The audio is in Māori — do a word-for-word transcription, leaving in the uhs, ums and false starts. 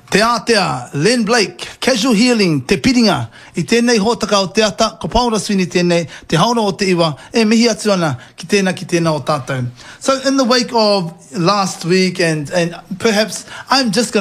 Te Atea, Len Blake, Casual Healing, Te Piringa, I tēnei hōtaka o te ata, ko Paula Swini tēnei, te hauna o te iwa, e mihi atu ana, ki tēnā ki tēnā o tātou. So in the wake of last week, and, and perhaps I'm just going